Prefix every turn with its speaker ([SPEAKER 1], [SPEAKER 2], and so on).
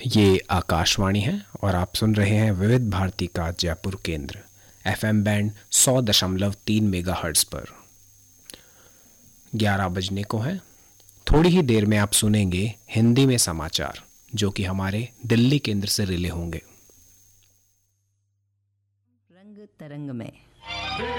[SPEAKER 1] ये आकाशवाणी है और आप सुन रहे हैं विविध भारती का जयपुर केंद्र एफएम बैंड 100.3 मेगाहर्ट्ज़ पर। 11 बजने को है। थोड़ी ही देर में आप सुनेंगे हिंदी में समाचार जो कि हमारे दिल्ली केंद्र से रिले होंगे।
[SPEAKER 2] रंग तरंग में